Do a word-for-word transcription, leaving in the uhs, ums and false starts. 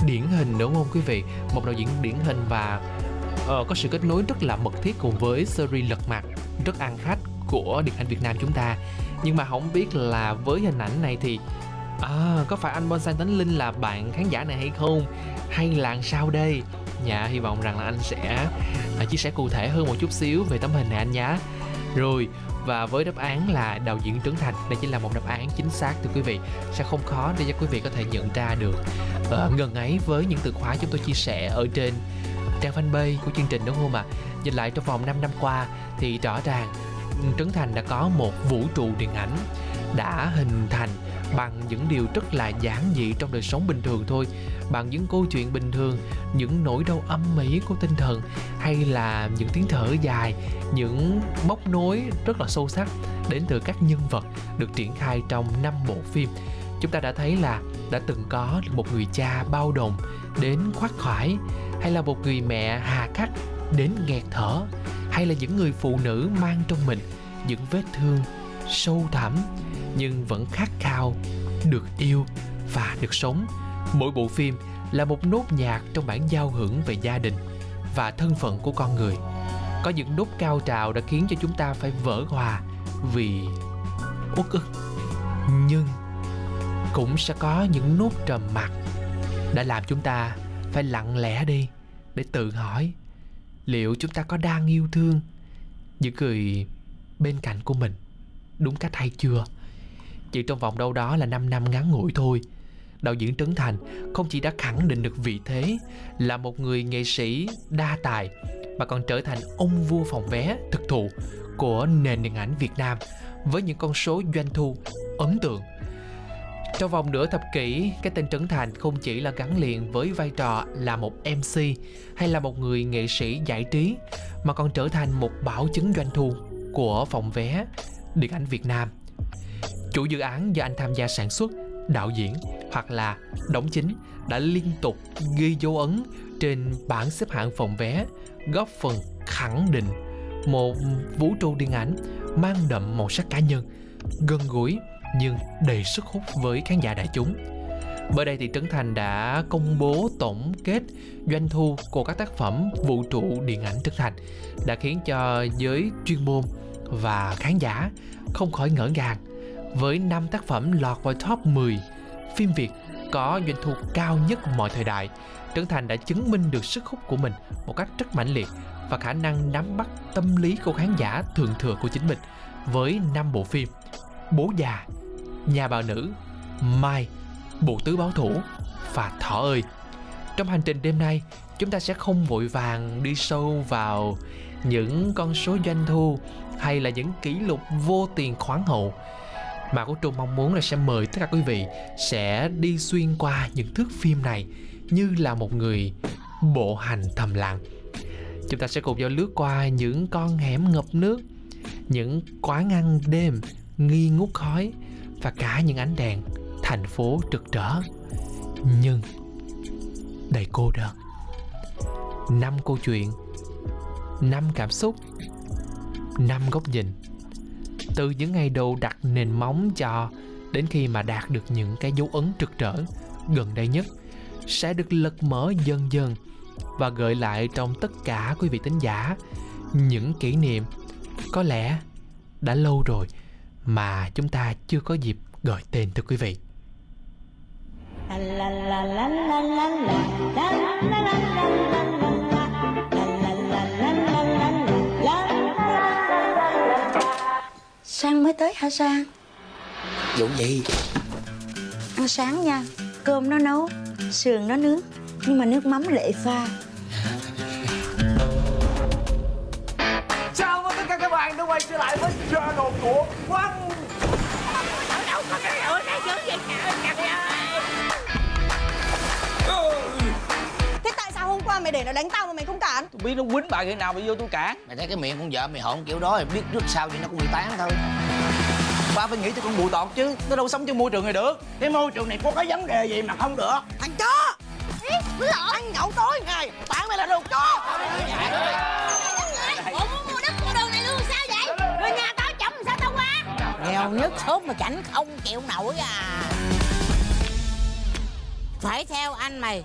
điển hình đúng không quý vị? Một đạo diễn điển hình và uh, có sự kết nối rất là mật thiết cùng với series Lật Mặt rất ăn khách của điện ảnh Việt Nam chúng ta. Nhưng mà không biết là với hình ảnh này thì à, có phải anh Bonsai Tánh Linh là bạn khán giả này hay không? Hay là sao đây? Dạ, hy vọng rằng là anh sẽ à, chia sẻ cụ thể hơn một chút xíu về tấm hình này anh nhé. Rồi, và với đáp án là đạo diễn Trấn Thành, đây chính là một đáp án chính xác thưa quý vị. Sẽ không khó để cho quý vị có thể nhận ra được uh, gần ấy với những từ khóa chúng tôi chia sẻ ở trên trang fanpage của chương trình đúng không ạ? À? Nhìn lại trong vòng năm năm qua thì rõ ràng Trấn Thành đã có một vũ trụ điện ảnh đã hình thành bằng những điều rất là giản dị trong đời sống bình thường thôi, bằng những câu chuyện bình thường, những nỗi đau âm ỉ của tinh thần, hay là những tiếng thở dài, những móc nối rất là sâu sắc đến từ các nhân vật được triển khai trong năm bộ phim. Chúng ta đã thấy là đã từng có một người cha bao đồng đến khoát khoải, hay là một người mẹ hà khắc đến nghẹt thở, hay là những người phụ nữ mang trong mình những vết thương sâu thẳm nhưng vẫn khát khao được yêu và được sống. Mỗi bộ phim là một nốt nhạc trong bản giao hưởng về gia đình và thân phận của con người. Có những nốt cao trào đã khiến cho chúng ta phải vỡ hòa vì uất ức, nhưng cũng sẽ có những nốt trầm mặc đã làm chúng ta phải lặng lẽ đi để tự hỏi liệu chúng ta có đang yêu thương những người bên cạnh của mình đúng cách hay chưa. Chỉ trong vòng đâu đó là năm năm ngắn ngủi thôi, đạo diễn Trấn Thành không chỉ đã khẳng định được vị thế là một người nghệ sĩ đa tài, mà còn trở thành ông vua phòng vé thực thụ của nền điện ảnh Việt Nam với những con số doanh thu ấn tượng. Trong vòng nửa thập kỷ, cái tên Trấn Thành không chỉ là gắn liền với vai trò là một em xê hay là một người nghệ sĩ giải trí, mà còn trở thành một bảo chứng doanh thu của phòng vé điện ảnh Việt Nam. Chủ dự án do anh tham gia sản xuất, đạo diễn hoặc là đóng chính đã liên tục ghi dấu ấn trên bảng xếp hạng phòng vé, góp phần khẳng định một vũ trụ điện ảnh mang đậm màu sắc cá nhân, gần gũi nhưng đầy sức hút với khán giả đại chúng. Mới đây thì Trấn Thành đã công bố tổng kết doanh thu của các tác phẩm vũ trụ điện ảnh Trấn Thành, đã khiến cho giới chuyên môn và khán giả không khỏi ngỡ ngàng. Với năm tác phẩm lọt vào top mười phim Việt có doanh thu cao nhất mọi thời đại, Trấn Thành đã chứng minh được sức hút của mình một cách rất mãnh liệt và khả năng nắm bắt tâm lý của khán giả thượng thừa của chính mình với năm bộ phim: Bố Già, Nhà Bà Nữ, Mai, Bộ Tứ Báo Thủ và Thỏ Ơi. Trong hành trình đêm nay, chúng ta sẽ không vội vàng đi sâu vào những con số doanh thu hay là những kỷ lục vô tiền khoáng hậu, mà của Trung mong muốn là sẽ mời tất cả quý vị sẽ đi xuyên qua những thước phim này như là một người bộ hành thầm lặng. Chúng ta sẽ cùng nhau lướt qua những con hẻm ngập nước, những quán ăn đêm nghi ngút khói và cả những ánh đèn thành phố rực rỡ nhưng đầy cô đơn. Năm câu chuyện, năm cảm xúc, năm góc nhìn, từ những ngày đầu đặt nền móng cho đến khi mà đạt được những cái dấu ấn rực rỡ gần đây nhất, sẽ được lật mở dần dần và gợi lại trong tất cả quý vị thính giả những kỷ niệm có lẽ đã lâu rồi mà chúng ta chưa có dịp gọi tên thưa quý vị. Sang mới tới hả Sang? Vụ gì? Ăn sáng nha. Cơm nó nấu, sườn nó nướng, nhưng mà nước mắm Lệ pha. Chào mừng tất cả các bạn đã quay trở lại với channel của Quang. Ở đâu có cái lửa này dữ vậy trời ơi. Thế tại sao hôm qua mày để nó đánh tao mà mày không cản? Tôi biết nó quýnh bà khi nào mày vô tôi cản. Mày thấy cái miệng con vợ mày hỗn kiểu đó thì biết trước sau thì nó cũng bị tán thôi. Ba phải nghĩ cho con bụi tọt chứ, nó đâu sống trong môi trường này được. Cái môi trường này có cái vấn đề gì mà không được. Thằng chó! Ý, lỡ ăn nhậu tối ngày, bạn mày là đồ chó! Bộ muốn mua đất mua đường này luôn sao vậy? Người nhà tao chồng sao tao qua? Nghèo nhất sốt mà cảnh không chịu nổi à. Phải theo anh mày